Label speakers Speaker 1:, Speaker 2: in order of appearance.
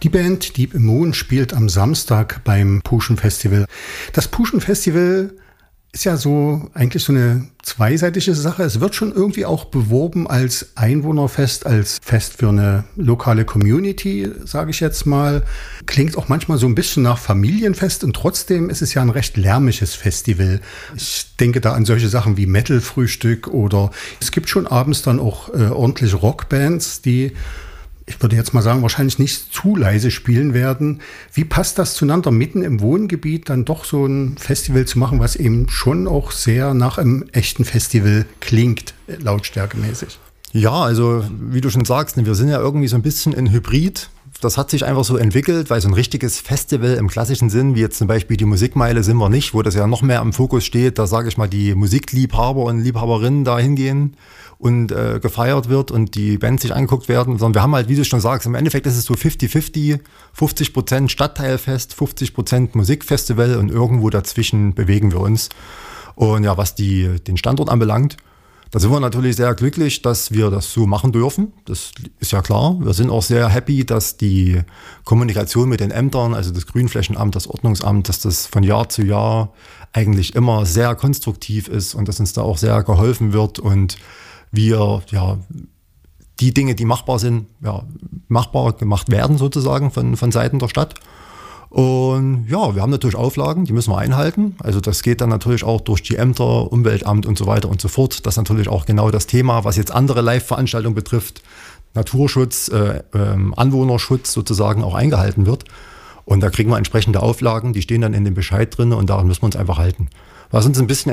Speaker 1: Die Band Deep Immune spielt am Samstag beim Puschen Festival. Das Puschen Festival ist ja so eigentlich so eine zweiseitige Sache. Es wird schon irgendwie auch beworben als Einwohnerfest, als Fest für eine lokale Community, sage ich jetzt mal. Klingt auch manchmal so ein bisschen nach Familienfest und trotzdem ist es ja ein recht lärmisches Festival. Ich denke da an solche Sachen wie Metal-Frühstück oder es gibt schon abends dann auch ordentliche Rockbands, die, ich würde jetzt mal sagen, wahrscheinlich nicht zu leise spielen werden. Wie passt das zueinander, mitten im Wohngebiet dann doch so ein Festival zu machen, was eben schon auch sehr nach einem echten Festival klingt, lautstärkemäßig?
Speaker 2: Ja, also wie du schon sagst, wir sind ja irgendwie so ein bisschen ein Hybrid. Das hat sich einfach so entwickelt, weil so ein richtiges Festival im klassischen Sinn, wie jetzt zum Beispiel die Musikmeile, sind wir nicht, wo das ja noch mehr im Fokus steht. Da sage ich mal, die Musikliebhaber und Liebhaberinnen da hingehen und gefeiert wird und die Bands sich angeguckt werden, sondern wir haben halt, wie du schon sagst, im Endeffekt ist es so 50-50, 50% Stadtteilfest, 50% Musikfestival und irgendwo dazwischen bewegen wir uns. Und ja, was den Standort anbelangt, da sind wir natürlich sehr glücklich, dass wir das so machen dürfen. Das ist ja klar. Wir sind auch sehr happy, dass die Kommunikation mit den Ämtern, also das Grünflächenamt, das Ordnungsamt, dass das von Jahr zu Jahr eigentlich immer sehr konstruktiv ist und dass uns da auch sehr geholfen wird und wir ja die Dinge, die machbar sind, ja, machbar gemacht werden sozusagen von Seiten der Stadt. Und ja, wir haben natürlich Auflagen, die müssen wir einhalten. Also das geht dann natürlich auch durch die Ämter, Umweltamt und so weiter und so fort. Das ist natürlich auch genau das Thema, was jetzt andere Live-Veranstaltungen betrifft. Naturschutz, Anwohnerschutz sozusagen auch eingehalten wird. Und da kriegen wir entsprechende Auflagen, die stehen dann in dem Bescheid drin und daran müssen wir uns einfach halten. Was uns ein bisschen